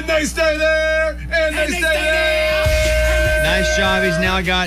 And they stay there. And they stay there. Nice job. He's now got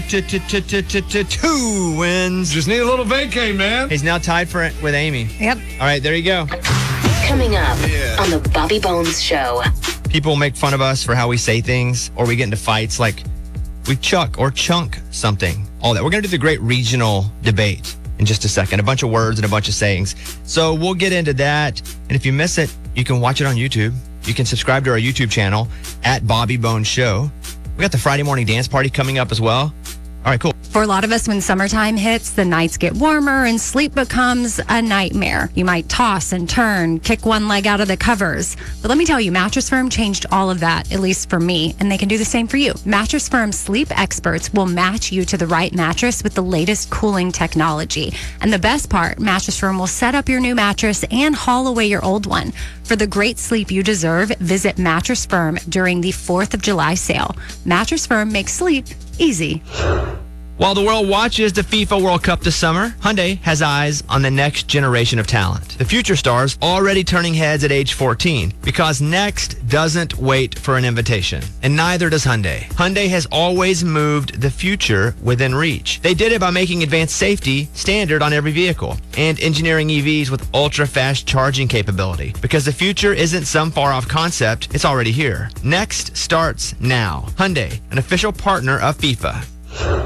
2 wins. Just need a little vacay, man. He's now tied for it with Amy. Yep. All right, there you go. Coming up on the Bobby Bones Show. People make fun of us for how we say things, or we get into fights like we chuck or chunk something. All that. We're going to do the great regional debate in just a second. A bunch of words and a bunch of sayings. So we'll get into that. And if you miss it, you can watch it on YouTube. You can subscribe to our YouTube channel at Bobby Bones Show. We got the Friday morning dance party coming up as well. All right, cool. For a lot of us, when summertime hits, the nights get warmer and sleep becomes a nightmare. You might toss and turn, kick one leg out of the covers. But let me tell you, Mattress Firm changed all of that, at least for me, and they can do the same for you. Mattress Firm sleep experts will match you to the right mattress with the latest cooling technology. And the best part, Mattress Firm will set up your new mattress and haul away your old one. For the great sleep you deserve, visit Mattress Firm during the 4th of July sale. Mattress Firm makes sleep easy. While the world watches the FIFA World Cup this summer, Hyundai has eyes on the next generation of talent. The future stars already turning heads at age 14 because next doesn't wait for an invitation. And neither does Hyundai. Hyundai has always moved the future within reach. They did it by making advanced safety standard on every vehicle and engineering EVs with ultra-fast charging capability. Because the future isn't some far-off concept, it's already here. Next starts now. Hyundai, an official partner of FIFA.